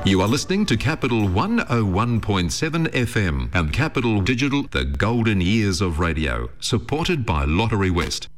You are listening to Capital 101.7 FM and Capital Digital, the golden years of radio, supported by Lottery West.